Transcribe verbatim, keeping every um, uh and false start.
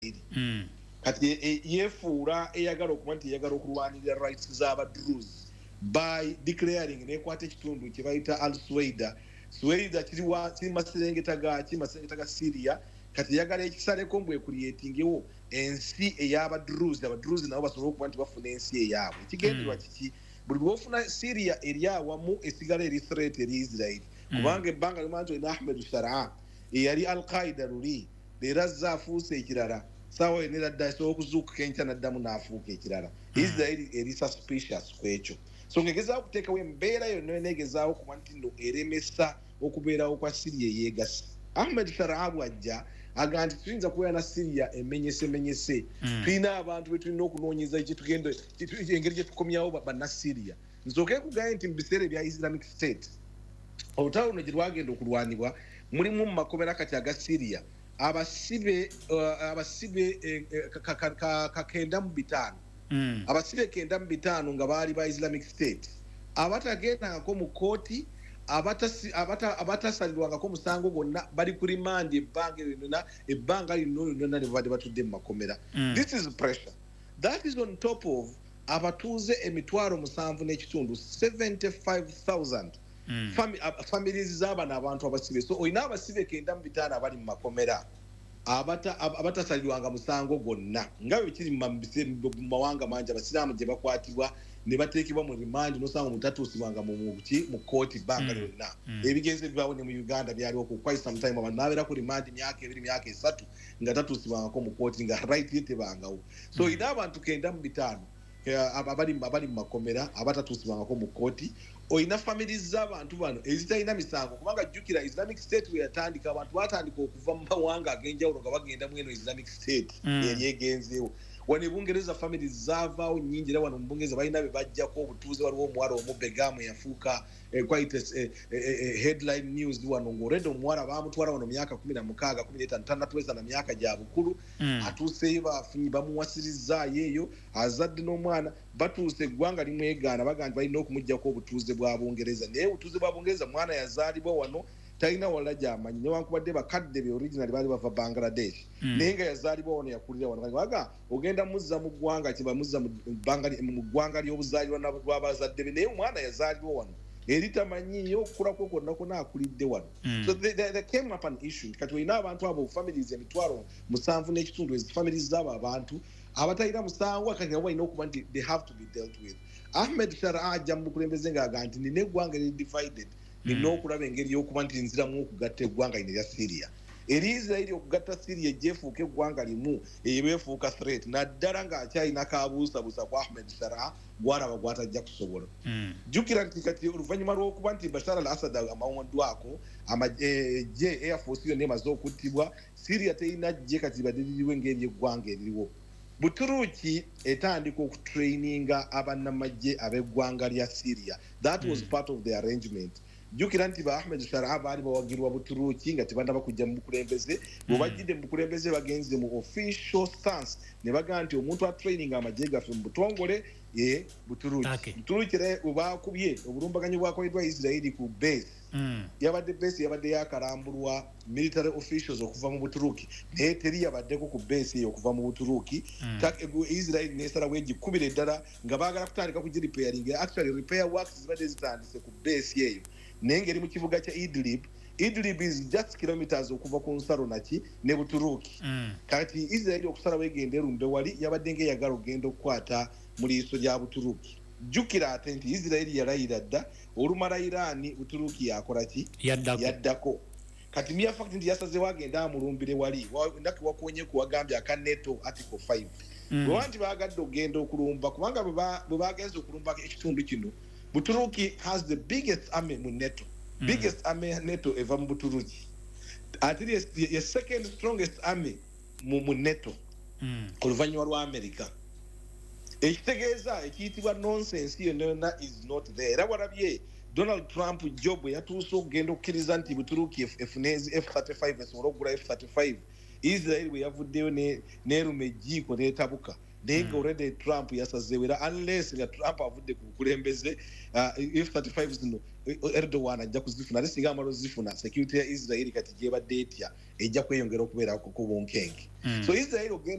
mm. kati e, yefuura eyagala okuba nti eyagala okulwanirira rights z'aba Druze by declaring nekwata ekitundu kye bayita al Suwaida. Suwaida kiri wa kiri maserengeta gaki maserengeta ga Syria, kati yagala ekisaleko mbwe creatingewo ensi ey'aba Druze. Aba Druze nabo basobola okuba nti bafuna ensi eyaabwe. Ekigendererwa kiki? Buli lwofuna Syria eri awamu esigala eri threat eri Israel, kubanga ebbanga limanti olina Ahmed Sharaa eyali Al-Qaeda luli leero azze afuuse ekirala, sawa yenera dda asobola okuzuukuka enkya n'addamu n'afuuka ekirala. Israel eri suspicious ku ekyo, so ng'egezaawo okuteekawo embeera yonna neegezaawo okuba nti nno eremesa okubeerawo kwa Syria eyeegase. Ahmed Sharaa bw'ajja agamba nti tuyinza kubeera na Syria emenyesemenyese, tulina abantu be tulina okunoonyeza ekitugenda engeri gye tukomyawo bannasiriya. Nsooke kugaye nti mu biseera ebya Islamic State olutalo luno gye lwagenda okulwanibwa mulimu mu makomera kati aga Syria abasibe uh, abasibe eh, kakenda mu bitaano mm. abasibe kenda mu bitaano nga baali ba Islamic State abatagendangako mu kooti abatasalirwangako musango gwonna bali ku remand ebbanga lyonna ebbanga lino lyonna ne babadde batudde mu makomera. mm. This is pressure that is on top of abatuuze emitwalo musanvu n'ekitundu seventy-five thousand Mm. Fami, uh, families z'abana abantu abasibe. So oyina abasibe kenda mu bitaano abali mu makomera abata abatasalirwanga musango gwonna nga bwe kiri mu mawanga mangi abasiraamu gye bakwatibwa ne bateekebwa mu remand n'osanga mutatuusibwanga mu muki mu kooti bbanga lyonna. mm. mm. Ebigenze byawo ne mu Uganda byaliwo ku quite some time abantu n'abeera ku remand myaka ebiri myaka esatu nga tatuusibwangako mu kooti nga right ye tebangawo. So oyina mm. abantu kenda mu bitaano abali abali mu makomera abatatuusibwangako mu kooti. Oyina families z'abantu bano ezitalina misango, kubanga jjukira Islamic State we yatandika abantu batandika okuva mu mawanga ag'enjawulo nga bagenda mu eno Islamic State yali egenzeewo. Wano Bungereza families zaavaawo nnyingi era wano mu Bungereza balina be bajjako obutuuze. Waliwo omuwala omu Begamu yafuuka eh, quite eh, eh, headline news wano ng'olwedde omuwala baamutwala wano myaka kumi na mukaaga kumi n'etaano tannatuweza na myaka gya bukulu. mm. Atuuseyo bafunyi bamuwasirizzaayo eyo azadde n'omwana batuuse eggwanga limwegaana baga nti balina okumuggyako obutuuze bwa Bungereza, naye obutuuze bwa Bungereza mwana yazaalibwa wano talina wala gy'amanyi newankubadde bakadde be original baali bava Bangladesh. mm. Naye nga yazaalibwa wano yakulira wano waga ogenda muzza mu ggwanga kye bamuzza mu ggwanga ly'obuzaalirwa lw'abazadde be, naye omwana yazaalibwa wano eri tamanyiyo okukula kwo kwonna kwonna akulidde wano. mm. So they, they, they came up an issue kati olina abantu abo families emitwalo musanvu n'ekitundu ezi families z'abo abantu abatalina musango kati nabo balina okuba nti they have to be dealt with. Ahmed Sharaa ajja mu bukulembeze ng'aga nti nina eggwanga eri divided, nina okulaba engeri y'okuba nti nziramu okugatta eggwanga lino erya Syria. Eri Israeli okugatta Syria ejjeefuuka eggwanga limu eyeefuuka threat naddala ng'akyalina kaabuusabuusa kwa Ahmed Sharaa gwalaba gwatajja kusobola. mm. Jjukira nti kati oluvannyuma lw'okuba nti Bashar al-Assad amawoddwako amajje Air Force yonna emaze okuttibwa, Syria terina jje kati badde liriwo engeri eggwanga eririwo. Buturuki etandika okutraininga abannamagye ab'eggwanga lya Syria. That was mm. part of the arrangement. Jjukira nti ba Ahmed Sharaa baali bawagirwa Buturuki nga tebannaba kujja mu bukulembeze. bwe bajjidde mu bukulembeze bagenze mu official stance ne bagamba nti omuntu atraininga amagye gaffe mu butongole ye Buturuki. okay. Buturuki era bwakubye obulumbaganyi bwakoleddwa Israeli ku base. mm. yabadde base yabadde yakalambulwa military officials okuva mu Buturuki naye teri yabaddeko ku base eyo okuva mu Buturuki. mm. Israeli nesalawo egikubira eddala nga baagala kutandika kugirepairing. Actually repair works zibadde zitandise ku base eyo naye ngeri mu kibuga kya Idlib. Idlib is just kilometers okuva ku nsalo naki ne Buturuki. mm. Kati Israeli okusalawo egenda erumbe wali yabadde ng'eyagala okugenda okukwata mu liiso lya Buturuki. Jjukira ate nti Israeli yalayira dda olumala Irani Buturuki yakola ki? yaddako, yaddako. Kati mere fact nti yasazeewo agenda amulumbire wali ndaki wakonye kuwagambye aka NATO article five. mm. bwe wanti baagadde okugenda okulumba kubanga bwe bagenza okulumba ekitundu kino Buturuki has the biggest army mu NATO. mm. biggest army NATO eva mu Buturuki ate ye second strongest army mu, mu NATO. mm. oluvannyuma lwa America. Ekitegeeza ekiyitibwa nonsense yonna is not there. Era walabye Donald Trump job yatuuse okugenda okukkiriza nti Buturuki F thirty-five esobola okugula F thirty-five Israel bwe yavuddeyo n'eruma ejjiiko n'etabuka naye nga already Trump yasazeewo era unless nga Trump avudde ku bukulembeze F thirty-five zino Erdogan ajja kuzifuna ate singa amala ozifuna security ya Israel kati gyebadde etya ejja kweyongera okubeera ku bunkenge so Israel